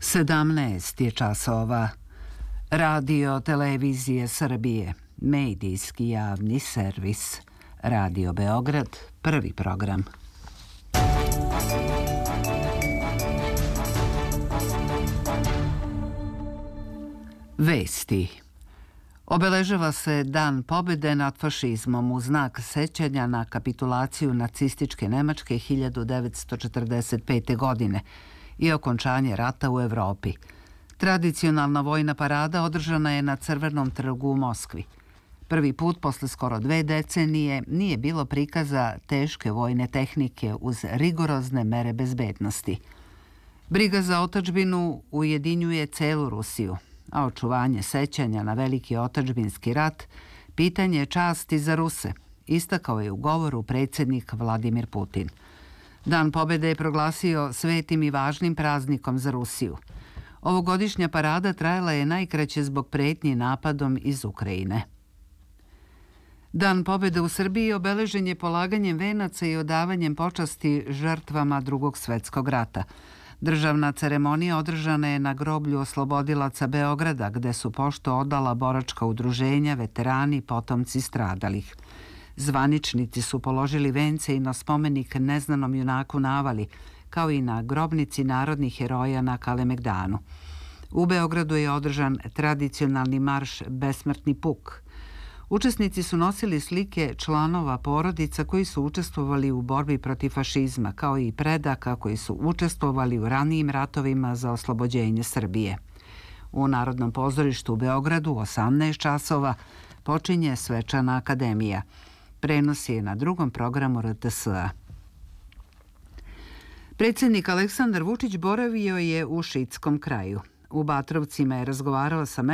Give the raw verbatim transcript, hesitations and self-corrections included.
Sedamnaest je časova. Radio Televizije Srbije, medijski javni servis. Radio Beograd, prvi program. Vesti. Obeležava se Dan pobede nad fašizmom u znak sećanja na kapitulaciju nacističke Nemačke hiljadu devetsto četrdeset pete. godine i okončanje rata u Evropi. Tradicionalna vojna parada održana je na Crvenom trgu u Moskvi. Prvi put posle skoro dve decenije nije bilo prikaza teške vojne tehnike uz rigorozne mere bezbednosti. Briga za otadžbinu ujedinjuje celu Rusiju, a očuvanje sećanja na veliki otadžbinski rat pitanje je časti za Ruse, istakao je u govoru predsjednik Vladimir Putin. Dan pobede je proglasio svetim i važnim praznikom za Rusiju. Ovogodišnja parada trajala je najkraće zbog pretnji napadom iz Ukrajine. Dan pobede u Srbiji obeležen je polaganjem venaca i odavanjem počasti žrtvama Drugog svetskog rata. Državna ceremonija održana je na groblju oslobodilaca Beograda, gde su pošto odala boračka udruženja, veterani i potomci stradalih. Zvaničnici su položili vence i na spomenik neznanom junaku Navali, kao i na grobnici narodnih heroja na Kalemegdanu. U Beogradu je održan tradicionalni marš Besmrtni puk. Učesnici su nosili slike članova porodica koji su učestvovali u borbi protiv fašizma, kao i predaka koji su učestvovali u ranijim ratovima za oslobođenje Srbije. U Narodnom pozorištu u Beogradu u osamnaest časova počinje svečana akademija. Prenos je na drugom programu R T S-a. Predsjednik Aleksandar Vučić boravio je u Šitskom kraju. U Batrovcima je razgovarao sa